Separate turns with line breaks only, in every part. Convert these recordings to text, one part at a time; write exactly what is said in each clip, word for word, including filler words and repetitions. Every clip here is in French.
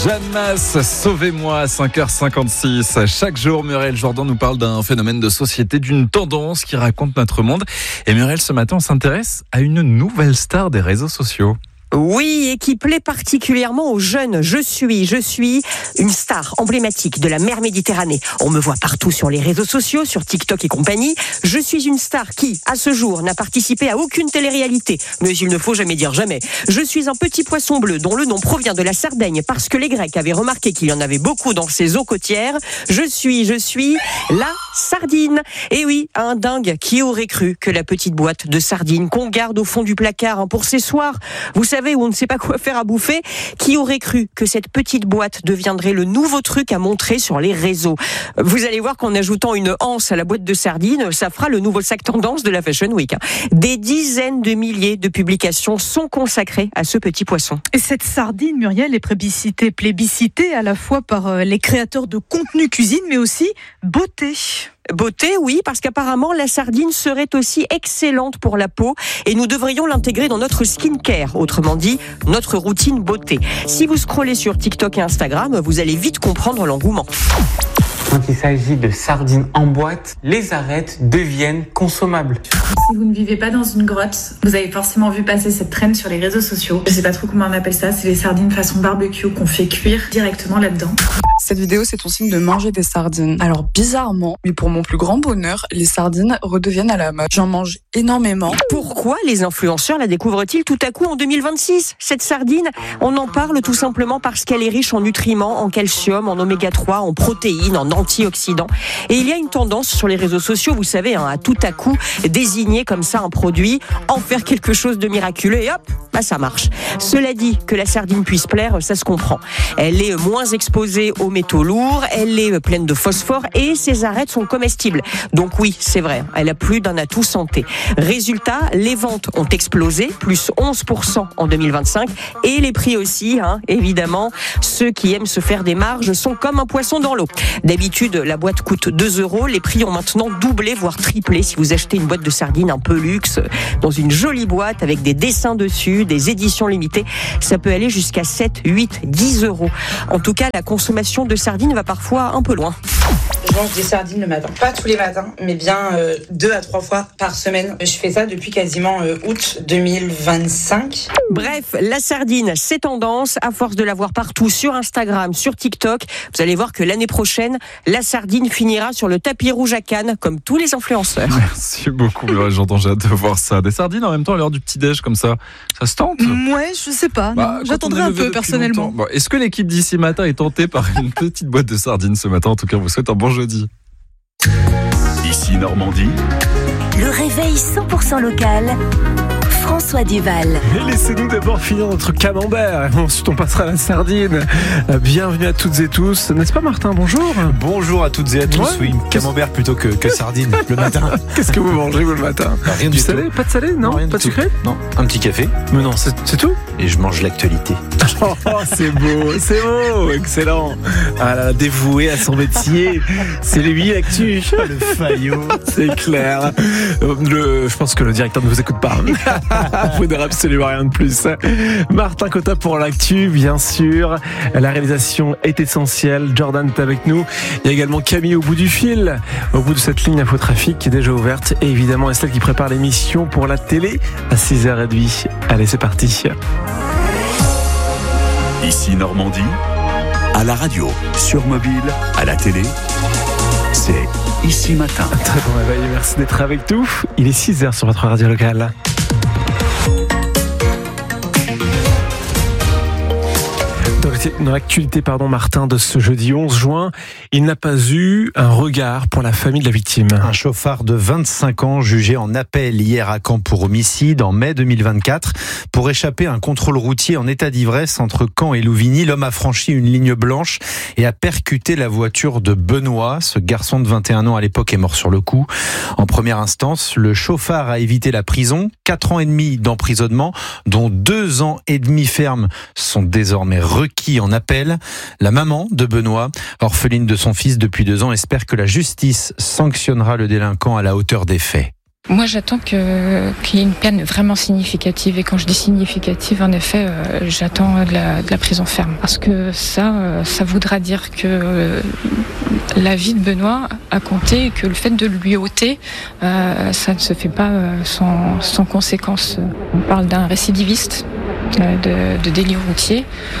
Jeanne Masse, sauvez-moi à cinq heures cinquante-six. Chaque jour, Muriel Jourdan nous parle d'un phénomène de société, d'une tendance qui raconte notre monde. Et Muriel, ce matin, on s'intéresse à une nouvelle star des réseaux sociaux.
Oui, et qui plaît particulièrement aux jeunes. Je suis, je suis une star emblématique de la mer Méditerranée. On me voit partout sur les réseaux sociaux, sur TikTok et compagnie. Je suis une star qui, à ce jour, n'a participé à aucune télé-réalité. Mais il ne faut jamais dire jamais. Je suis un petit poisson bleu dont le nom provient de la Sardaigne parce que les Grecs avaient remarqué qu'il y en avait beaucoup dans ces eaux côtières. Je suis, je suis la sardine. Et oui, un dingue qui aurait cru que la petite boîte de sardines qu'on garde au fond du placard hein, pour ces soirs, vous savez, où on ne sait pas quoi faire à bouffer, qui aurait cru que cette petite boîte deviendrait le nouveau truc à montrer sur les réseaux. Vous allez voir qu'en ajoutant une anse à la boîte de sardines, ça fera le nouveau sac tendance de la Fashion Week. Des dizaines de milliers de publications sont consacrées à ce petit poisson.
Et cette sardine, Muriel, est plébiscitée, plébiscitée à la fois par les créateurs de contenu cuisine, mais aussi beauté.
Beauté, oui, parce qu'apparemment la sardine serait aussi excellente pour la peau et nous devrions l'intégrer dans notre skincare, autrement dit, notre routine beauté. Si vous scrollez sur TikTok et Instagram, vous allez vite comprendre l'engouement.
Quand il s'agit de sardines en boîte, les arêtes deviennent consommables.
Si vous ne vivez pas dans une grotte, vous avez forcément vu passer cette traîne sur les réseaux sociaux. Je sais pas trop comment on appelle ça, c'est les sardines façon barbecue qu'on fait cuire directement là-dedans.
Cette vidéo, c'est ton signe de manger des sardines. Alors bizarrement, mais pour mon plus grand bonheur, les sardines redeviennent à la mode. J'en mange énormément.
Pourquoi les influenceurs la découvrent-ils tout à coup en deux mille vingt-six ? Cette sardine, on en parle tout simplement parce qu'elle est riche en nutriments, en calcium, en oméga trois, en protéines, en antioxydants. Et il y a une tendance sur les réseaux sociaux, vous savez, hein, à tout à coup désigner comme ça un produit, en faire quelque chose de miraculeux et hop, bah ça marche. Cela dit, que la sardine puisse plaire, ça se comprend. Elle est moins exposée aux métaux lourds, elle est pleine de phosphore et ses arêtes sont comestibles. Donc oui, c'est vrai, elle a plus d'un atout santé. Résultat, les ventes ont explosé, plus onze pour cent en deux mille vingt-cinq et les prix aussi, hein, évidemment. Ceux qui aiment se faire des marges sont comme un poisson dans l'eau. D'habitude, la boîte coûte deux euros, les prix ont maintenant doublé, voire triplé. Si vous achetez une boîte de sardines un peu luxe, dans une jolie boîte avec des dessins dessus, des éditions limitées, ça peut aller jusqu'à sept, huit, dix euros. En tout cas, la consommation de sardines va parfois un peu loin.
Je mange des sardines le matin. Pas tous les matins, mais bien euh, deux à trois fois par semaine. Je fais ça depuis quasiment euh, août deux mille vingt-cinq.
Bref, la sardine, c'est tendance. À force de la voir partout sur Instagram, sur TikTok, vous allez voir que l'année prochaine, la sardine finira sur le tapis rouge à Cannes, comme tous les influenceurs.
Merci beaucoup, j'entends, j'ai hâte de voir ça. Des sardines en même temps à l'heure du petit-déj comme ça, ça se tente ?
Ouais, je sais pas.
Bah,
J'attendrai un peu personnellement.
Bon, est-ce que l'équipe d'ici matin est tentée par une petite boîte de sardines ce matin ? En tout cas, on vous souhaite un bon jeudi.
Ici Normandie.
Le réveil cent pour cent local. François Duval.
Et laissez-nous d'abord finir notre camembert. Ensuite, on passera à la sardine. Bienvenue à toutes et tous. N'est-ce pas, Martin ? Bonjour.
Bonjour à toutes et à tous.
Ouais.
Oui, camembert plutôt que, que sardine le matin.
Qu'est-ce que vous mangez, vous, le matin ?
Bah, rien
du
du
salé
tout.
Pas de salé ? Non,
non rien
pas de sucré ?
Non, un petit café.
Mais non, c'est, c'est tout ?
Et je mange l'actualité.
Oh, c'est beau, c'est beau, excellent. Ah là, dévoué à son métier. C'est lui, l'actu.
Le faillot.
C'est clair. Le, je pense que le directeur ne vous écoute pas. Vous n'aurez absolument rien de plus. Martin Cotta pour l'actu, bien sûr. La réalisation est essentielle. Jordan est avec nous. Il y a également Camille au bout du fil, au bout de cette ligne infotrafic qui est déjà ouverte. Et évidemment, Estelle qui prépare l'émission pour la télé à six heures trente. Allez, c'est parti.
Ici Normandie, à la radio, sur mobile, à la télé, c'est Ici Matin.
Très bon réveil, merci d'être avec nous. Il est six heures sur votre radio locale. Dans l'actualité, pardon, Martin, de ce jeudi onze juin, il n'a pas eu un regard pour la famille de la victime.
Un chauffard de vingt-cinq ans jugé en appel hier à Caen pour homicide en mai deux mille vingt-quatre. Pour échapper à un contrôle routier en état d'ivresse entre Caen et Louvigny, l'homme a franchi une ligne blanche et a percuté la voiture de Benoît. Ce garçon de vingt et un ans à l'époque est mort sur le coup. En première instance, le chauffard a évité la prison. Quatre ans et demi d'emprisonnement, dont deux ans et demi ferme, sont désormais requis en appel. La maman de Benoît, orpheline de son fils depuis deux ans, espère que la justice sanctionnera le délinquant à la hauteur des faits.
Moi, j'attends que, qu'il y ait une peine vraiment significative. Et quand je dis significative, en effet, euh, j'attends de la, de la prison ferme. Parce que ça, euh, ça voudra dire que euh, la vie de Benoît a compté et que le fait de lui ôter, euh, ça ne se fait pas euh, sans, sans conséquence. On parle d'un récidiviste de, de délits routiers.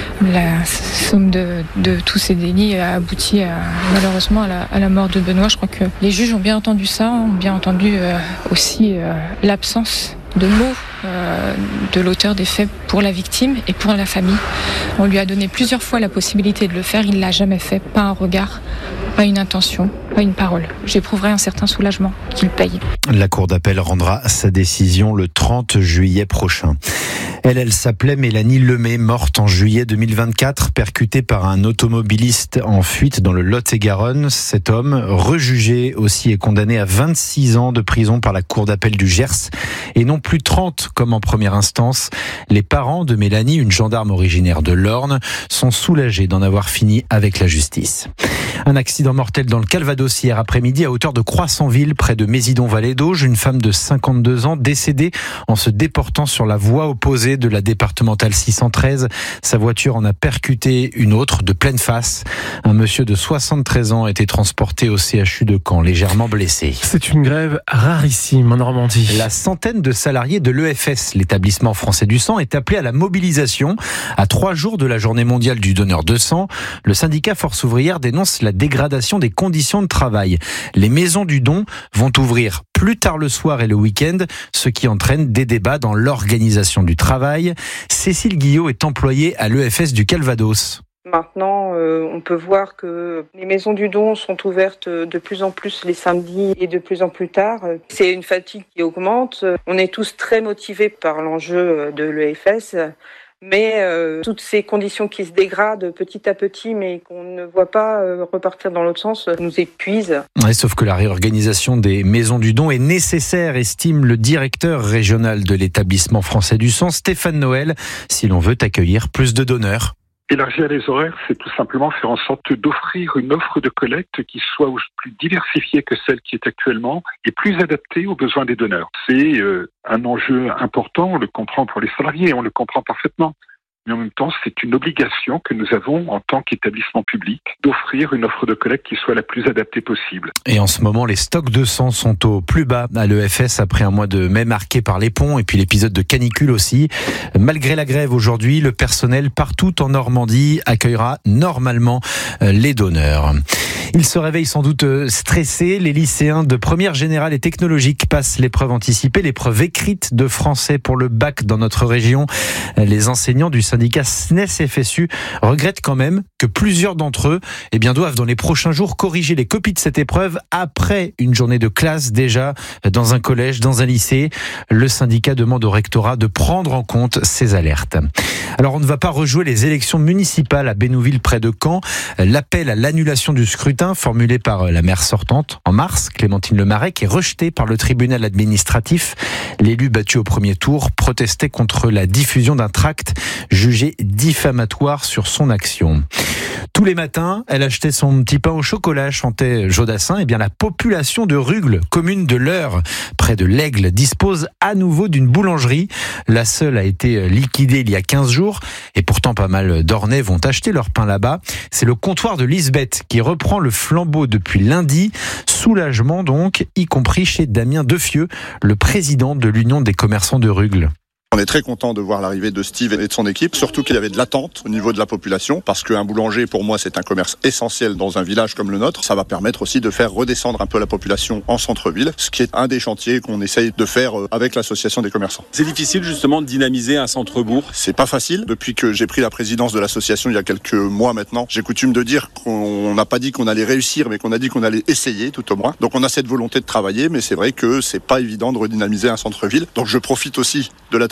La somme de, de tous ces délits a abouti à, malheureusement à la, à la mort de Benoît. Je crois que les juges ont bien entendu ça, ont bien entendu euh, aussi euh, l'absence de mots euh, de l'auteur des faits pour la victime et pour la famille. On lui a donné plusieurs fois la possibilité de le faire, il ne l'a jamais fait, pas un regard, pas une intention, pas une parole. J'éprouverai un certain soulagement qu'il paye.
La cour d'appel rendra sa décision le trente juillet prochain. Elle, elle s'appelait Mélanie Lemay, morte en juillet deux mille vingt-quatre, percutée par un automobiliste en fuite dans le Lot-et-Garonne. Cet homme, rejugé aussi, est condamné à vingt-six ans de prison par la cour d'appel du Gers et non plus trente comme en première instance. Les parents de Mélanie, une gendarme originaire de l'Orne, sont soulagés d'en avoir fini avec la justice. Un accident mortel dans le Calvados hier après-midi à hauteur de Croissanville, près de Mésidon-Vallée-d'Auge. Une femme de cinquante-deux ans décédée en se déportant sur la voie opposée de la départementale six cent treize. Sa voiture en a percuté une autre de pleine face. Un monsieur de soixante-treize ans a été transporté au C H U de Caen, légèrement blessé.
C'est une grève rarissime en Normandie.
La centaine de salariés de l'E F S, l'établissement français du sang, est appelé à la mobilisation. À trois jours de la journée mondiale du donneur de sang, le syndicat Force ouvrière dénonce la dégradation des conditions de travail. Les maisons du don vont ouvrir plus tard le soir et le week-end, ce qui entraîne des débats dans l'organisation du travail. Cécile Guillot est employée à l'E F S du Calvados.
Maintenant, euh, on peut voir que les maisons du don sont ouvertes de plus en plus les samedis et de plus en plus tard. C'est une fatigue qui augmente. On est tous très motivés par l'enjeu de l'E F S. Mais euh, toutes ces conditions qui se dégradent petit à petit, mais qu'on ne voit pas euh, repartir dans l'autre sens, nous épuisent.
Ouais, sauf que la réorganisation des maisons du don est nécessaire, estime le directeur régional de l'établissement français du sang, Stéphane Noël, si l'on veut accueillir plus de donneurs.
Élargir les horaires, c'est tout simplement faire en sorte d'offrir une offre de collecte qui soit plus diversifiée que celle qui est actuellement et plus adaptée aux besoins des donneurs. C'est euh, un enjeu important, on le comprend pour les salariés, on le comprend parfaitement. Mais en même temps, c'est une obligation que nous avons en tant qu'établissement public d'offrir une offre de collecte qui soit la plus adaptée possible.
Et en ce moment, les stocks de sang sont au plus bas à l'E F S après un mois de mai marqué par les ponts et puis l'épisode de canicule aussi. Malgré la grève aujourd'hui, le personnel partout en Normandie accueillera normalement les donneurs. Ils se réveillent sans doute stressés. Les lycéens de première générale et technologique passent l'épreuve anticipée, l'épreuve écrite de français pour le bac dans notre région. Les enseignants du syndicat S N E S F S U regrettent quand même que plusieurs d'entre eux eh bien, doivent dans les prochains jours corriger les copies de cette épreuve après une journée de classe déjà dans un collège, dans un lycée. Le syndicat demande au rectorat de prendre en compte ces alertes. Alors on ne va pas rejouer les élections municipales à Bénouville près de Caen. L'appel à l'annulation du scrutin formulé par la maire sortante en mars, Clémentine Lemarec, est rejeté par le tribunal administratif. L'élu battu au premier tour protestait contre la diffusion d'un tract jugé diffamatoire sur son action. Tous les matins, elle achetait son petit pain au chocolat, chantait Jodassin. Eh bien, la population de Rugles, commune de l'Eure, près de l'Aigle, dispose à nouveau d'une boulangerie. La seule a été liquidée il y a quinze jours. Et pourtant, pas mal d'Ornais vont acheter leur pain là-bas. C'est le comptoir de Lisbeth qui reprend le flambeau depuis lundi. Soulagement donc, y compris chez Damien Defieux, le président de l'Union des commerçants de Rugles.
On est très content de voir l'arrivée de Steve et de son équipe, surtout qu'il y avait de l'attente au niveau de la population, parce qu'un boulanger, pour moi, c'est un commerce essentiel dans un village comme le nôtre. Ça va permettre aussi de faire redescendre un peu la population en centre-ville, ce qui est un des chantiers qu'on essaye de faire avec l'association des commerçants.
C'est difficile justement de dynamiser un centre-bourg.
C'est pas facile. Depuis que j'ai pris la présidence de l'association il y a quelques mois maintenant, j'ai coutume de dire qu'on n'a pas dit qu'on allait réussir, mais qu'on a dit qu'on allait essayer tout au moins. Donc on a cette volonté de travailler, mais c'est vrai que c'est pas évident de redynamiser un centre-ville. Donc je profite aussi de la tribune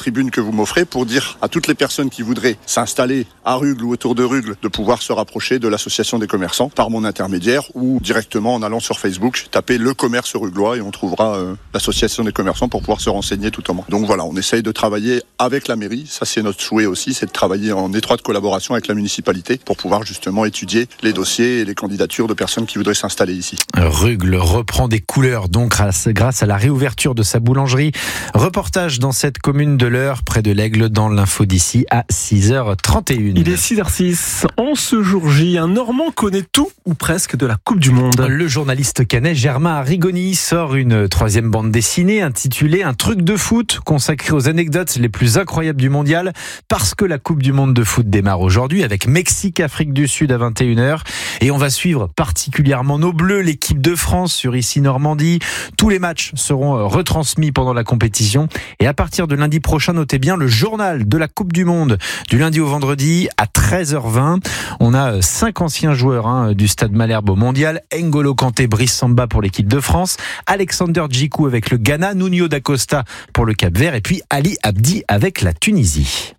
tribune que vous m'offrez pour dire à toutes les personnes qui voudraient s'installer à Rugles ou autour de Rugles de pouvoir se rapprocher de l'association des commerçants par mon intermédiaire ou directement en allant sur Facebook, taper le commerce ruglois et on trouvera euh, l'association des commerçants pour pouvoir se renseigner tout au moins. Donc voilà, on essaye de travailler avec la mairie, ça c'est notre souhait aussi, c'est de travailler en étroite collaboration avec la municipalité pour pouvoir justement étudier les dossiers et les candidatures de personnes qui voudraient s'installer ici.
Rugles reprend des couleurs donc grâce, grâce à la réouverture de sa boulangerie. Reportage dans cette commune de l'Eure, près de l'Aigle, dans l'info d'ici à six heures trente et une.
Il est six heures six. En ce jour J, un Normand connaît tout ou presque de la Coupe du Monde.
Le journaliste canet Germain Arrigoni sort une troisième bande dessinée intitulée Un truc de foot, consacrée aux anecdotes les plus incroyables du mondial, parce que la Coupe du Monde de foot démarre aujourd'hui avec Mexique-Afrique du Sud à vingt et une heures. Et on va suivre particulièrement nos Bleus, l'équipe de France sur Ici Normandie. Tous les matchs seront retransmis pendant la compétition. Et à partir de lundi prochain, notez bien le journal de la Coupe du Monde du lundi au vendredi à treize heures vingt. On a cinq anciens joueurs hein, du Stade Malherbe au mondial. N'Golo Kanté, Brice Samba pour l'équipe de France. Alexander Djikou avec le Ghana. Nuno da Costa pour le Cap-Vert. Et puis Ali Abdi avec la Tunisie.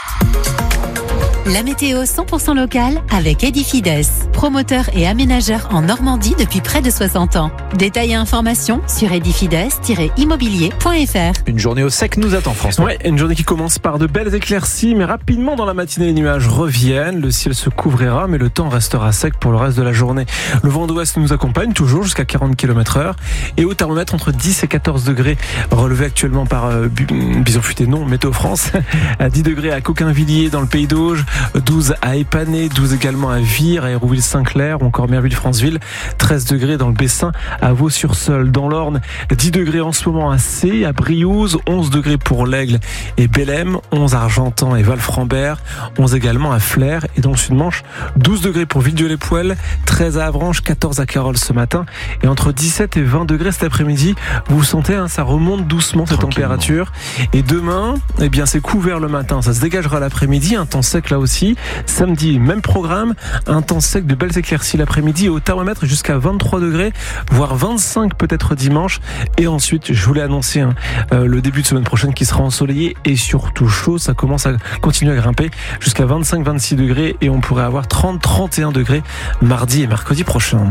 La météo cent pour cent locale avec Edifides, promoteur et aménageur en Normandie depuis près de soixante ans. Détails et informations sur edifides tiret immobilier point f r.
Une journée au sec nous attend, François.
Ouais, une journée qui commence par de belles éclaircies, mais rapidement dans la matinée les nuages reviennent, le ciel se couvrira, mais le temps restera sec pour le reste de la journée. Le vent d'ouest nous accompagne toujours jusqu'à quarante kilomètres heure et au thermomètre entre dix et quatorze degrés, relevé actuellement par euh, Bison Futé, non, Météo France, à dix degrés à Coquinvilliers dans le Pays d'Auge, douze à Épané, douze également à Vire, à Hérouville-Saint-Clair ou encore Merville-Franceville, treize degrés dans le Bessin, à Vaux-sur-Seulles, dans l'Orne, dix degrés en ce moment à C, à Briouze, onze degrés pour l'Aigle et Bellem, onze à Argentan et Val-Frambert, onze également à Flers et dans le Sud-Manche, douze degrés pour Villedieu-les-Poêles, treize à Avranches, quatorze à Carolles ce matin et entre dix-sept et vingt degrés cet après-midi. Vous sentez, hein, ça remonte doucement cette température. Et demain, eh bien, c'est couvert le matin, ça se dégagera l'après-midi, un temps sec là aussi. Samedi, même programme, un temps sec de belles éclaircies l'après-midi au thermomètre jusqu'à vingt-trois degrés, voire vingt-cinq peut-être dimanche. Et ensuite, je voulais annoncer hein, euh, le début de semaine prochaine qui sera ensoleillé et surtout chaud. Ça commence à continuer à grimper jusqu'à vingt-cinq à vingt-six degrés et on pourrait avoir trente à trente et un degrés mardi et mercredi prochain.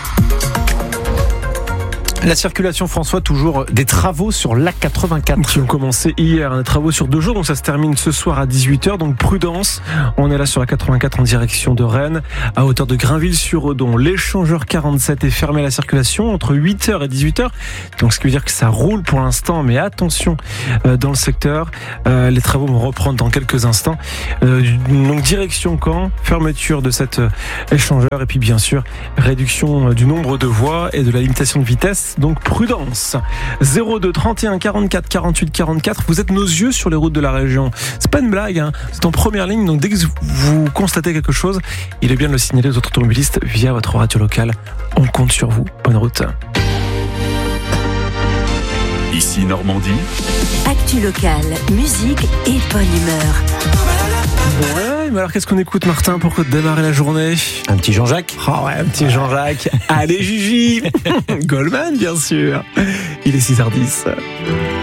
La circulation, François, toujours des travaux sur l'A quatre-vingt-quatre.
Qui ont commencé hier, des travaux sur deux jours, donc ça se termine ce soir à dix-huit heures, donc prudence. On est là sur la quatre-vingt-quatre en direction de Rennes, à hauteur de Grainville-sur-Redon. L'échangeur quarante-sept est fermé à la circulation entre huit heures et dix-huit heures, donc ce qui veut dire que ça roule pour l'instant, mais attention euh, dans le secteur. Euh, les travaux vont reprendre dans quelques instants. Euh, donc direction Caen, fermeture de cet euh, échangeur, et puis bien sûr, réduction euh, du nombre de voies et de la limitation de vitesse. Donc prudence. zéro deux trente et un quarante-quatre quarante-huit quarante-quatre. Vous êtes nos yeux sur les routes de la région. C'est pas une blague, hein. C'est en première ligne. Donc dès que vous constatez quelque chose, il est bien de le signaler aux autres automobilistes via votre radio locale. On compte sur vous. Bonne route.
Ici Normandie.
Actu locale, musique et bonne humeur.
Ouais, mais alors qu'est-ce qu'on écoute, Martin, pour démarrer la journée?
Un petit Jean-Jacques.
Oh ouais, un petit Jean-Jacques. Allez, Gigi. Goldman, bien sûr. Il est six heures dix.